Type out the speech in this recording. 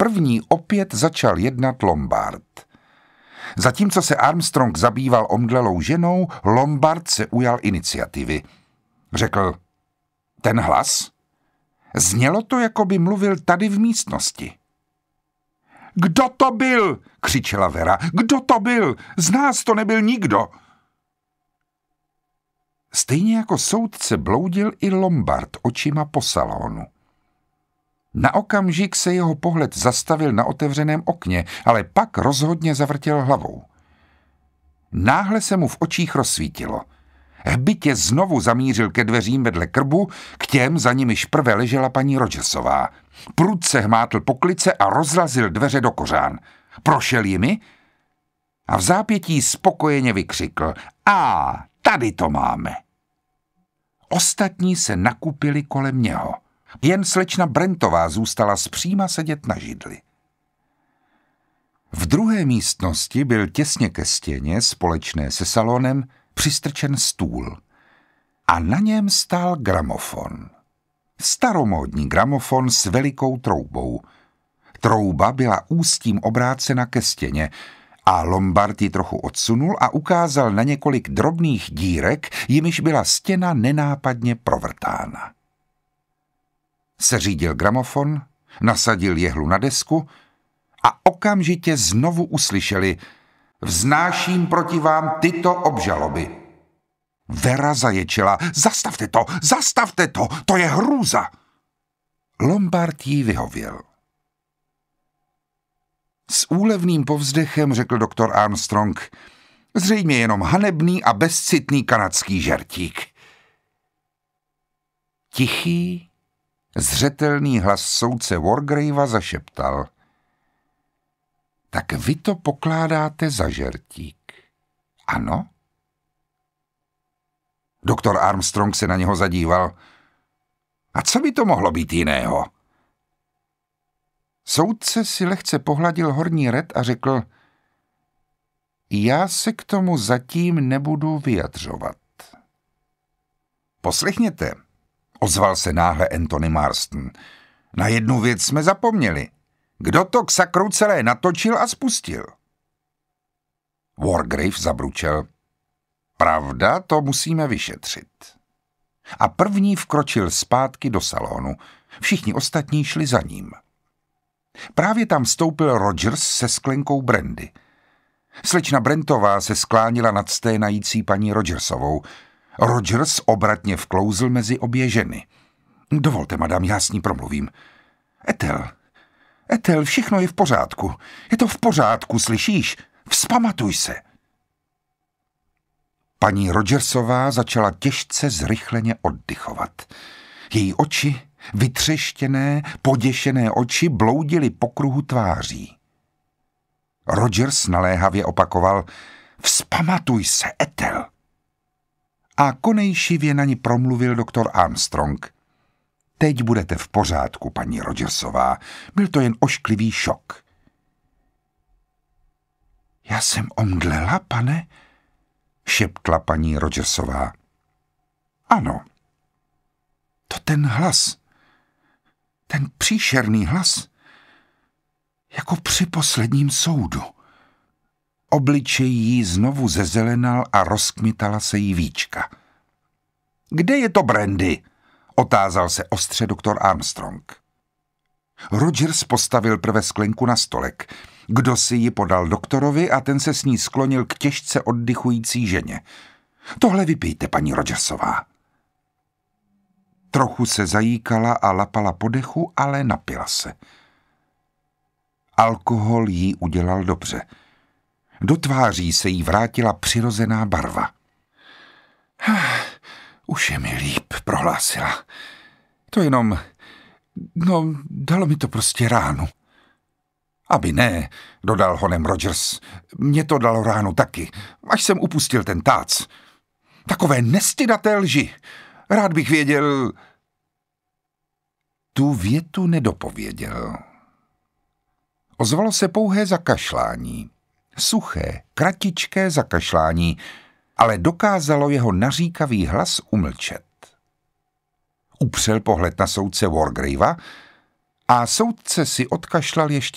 první opět začal jednat Lombard. Zatímco se Armstrong zabýval omdlelou ženou, Lombard se ujal iniciativy. Řekl, ten hlas? Znělo to, jako by mluvil tady v místnosti. Kdo to byl? Křičela Vera. Kdo to byl? Z nás to nebyl nikdo. Stejně jako soudce bloudil i Lombard očima po salonu. Na okamžik se jeho pohled zastavil na otevřeném okně, ale pak rozhodně zavrtěl hlavou. Náhle se mu v očích rozsvítilo. Hbitě znovu zamířil ke dveřím vedle krbu, k těm, za nimiž prve ležela paní Rogersová. Prudce hmátl poklice a rozrazil dveře do kořán. Prošel jimi a v zápětí spokojeně vykřikl: A, tady to máme. Ostatní se nakupili kolem něho. Jen slečna Brentová zůstala zpříma sedět na židli. V druhé místnosti byl těsně ke stěně, společné se salonem, přistrčen stůl. A na něm stál gramofon. Staromódní gramofon s velikou troubou. Trouba byla ústím obrácena ke stěně a Lombard ji trochu odsunul a ukázal na několik drobných dírek, jimiž byla stěna nenápadně provrtána. Seřídil gramofon, nasadil jehlu na desku a okamžitě znovu uslyšeli: Vznáším proti vám tyto obžaloby. Vera zaječela: zastavte to, to je hrůza. Lombard jí vyhověl. S úlevným povzdechem řekl doktor Armstrong: Zřejmě jenom hanebný a bezcitný kanadský žertík. Tichý, zřetelný hlas soudce Wargravea zašeptal: Tak vy to pokládáte za žertík, ano? Doktor Armstrong se na něho zadíval. A co by to mohlo být jiného? Soudce si lehce pohladil horní red a řekl: Já se k tomu zatím nebudu vyjadřovat. Poslechněte, ozval se náhle Anthony Marston. Na jednu věc jsme zapomněli. Kdo to k sakru celé natočil a spustil? Wargrave zabručel: Pravda, to musíme vyšetřit. A první vkročil zpátky do salonu. Všichni ostatní šli za ním. Právě tam vstoupil Rogers se sklenkou brandy. Slečna Brentová se sklánila nad sténající paní Rogersovou. Rogers obratně vklouzl mezi obě ženy. Dovolte, madam, já s ní promluvím. Ethel, všechno je v pořádku. Je to v pořádku, slyšíš? Vzpamatuj se. Paní Rogersová začala těžce zrychleně oddychovat. Její oči, vytřeštěné, poděšené oči, bloudily po kruhu tváří. Rogers naléhavě opakoval: Vzpamatuj se, Ethel. A konejšivě na ní promluvil doktor Armstrong: Teď budete v pořádku, paní Rogersová. Byl to jen ošklivý šok. Já jsem omdlela, pane? Šeptla paní Rogersová. Ano. To ten hlas. Ten příšerný hlas. Jako při posledním soudu. Obličej jí znovu zezelenal a rozkmitala se jí víčka. Kde je to brandy? Otázal se ostře doktor Armstrong. Rogers postavil prve sklenku na stolek. Kdo si ji podal doktorovi a ten se s ní sklonil k těžce oddychující ženě. Tohle vypijte, paní Rogersová. Trochu se zajíkala a lapala po dechu, ale napila se. Alkohol jí udělal dobře. Do tváří se jí vrátila přirozená barva. Už je mi líp, prohlásila. To jenom... dalo mi to prostě ránu. Aby ne, dodal honem Rogers. Mě to dalo ránu taky, až jsem upustil ten tác. Takové nestydaté lži. Rád bych věděl... Tu větu nedopověděl. Ozvalo se pouhé zakašlání. Suché, kratičké zakašlání, ale dokázalo jeho naříkavý hlas umlčet. Upřel pohled na soudce Wargravea a soudce si odkašlal ještě